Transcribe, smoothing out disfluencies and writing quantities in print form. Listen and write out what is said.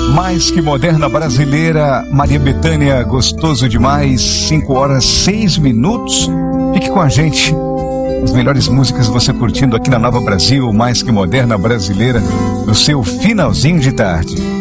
Mais que moderna brasileira, Maria Bethânia, gostoso demais, 5h06. Fique com a gente. As melhores músicas você curtindo aqui na Nova Brasil, mais que moderna brasileira, no seu finalzinho de tarde.